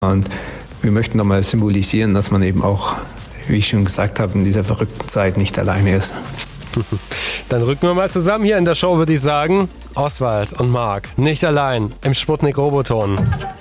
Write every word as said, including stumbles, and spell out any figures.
Und wir möchten nochmal symbolisieren, dass man eben auch, wie ich schon gesagt habe, in dieser verrückten Zeit nicht alleine ist. Dann rücken wir mal zusammen hier in der Show, würde ich sagen. Oswald und Marc, nicht allein im Sputnik Roboton.